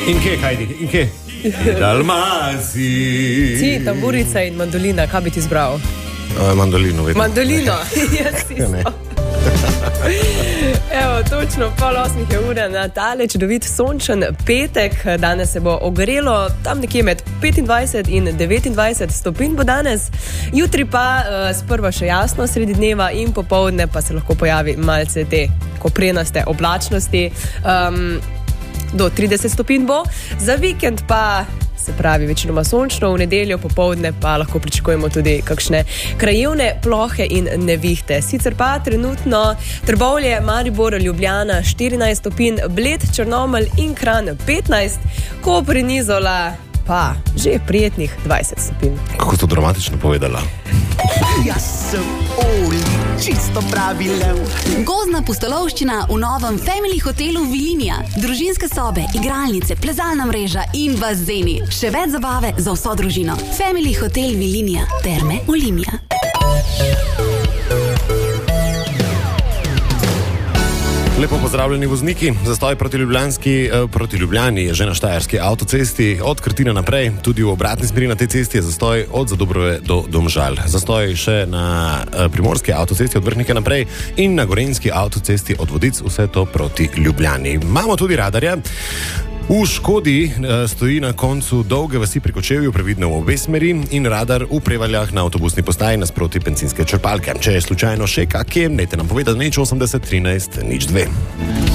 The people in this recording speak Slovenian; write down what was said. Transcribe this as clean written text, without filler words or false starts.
In kje, Kajdi? In kje? Dalmaciji. Ti, tamburica in mandolina, kaj bi ti izbral? Mandolino, vedno. Mandolino, jaz isto. Evo, točno 7:30 na tale čudovit sončen petek. Danes se bo ogrelo tam nekje med 25 in 29 stopinj bo danes. Jutri pa sprva še jasno sredi dneva in popoldne pa se lahko pojavi malce te koprenaste oblačnosti. Do 30 stopinj bo. Za vikend pa se pravi večinoma sončno, v nedeljo popoldne pa lahko pričakujemo tudi kakšne krajevne plohe in nevihte. Sicer pa trenutno Trbovlje, Maribor, Ljubljana 14 stopinj, Bled, Črnomelj in Kranj 15, Koper in Izola pa že prijetnih 20 stopinj. Kako to dramatično povedala? Jaz sem Oli, čisto pravi lev. Gozdna pustolovščina v novem Family hotelu Vilinija. Družinske sobe, igralnice, plezalna mreža in bazeni. Še več zabave za vso družino. Family hotel Vilinija. Terme Olimia. Lepo pozdravljeni vozniki. Zastoj proti Ljubljani je že na štajerski avtocesti. Od Krtina naprej, tudi v obratni smeri na tej cesti je zastoj od Zadobrove do Domžal. Zastoj še na primorski avtocesti od Vrhnike naprej in na gorenjski avtocesti od Vodic, vse to proti Ljubljani. Imamo tudi radarja. V Škodi stoji na koncu Dolge vasi pri Kočevju, previdno v obe smeri, in radar v Prevaljah na avtobusni postaji nasproti bencinske črpalke. Če je slučajno še kakje, dajte nam povedati 80 13 02.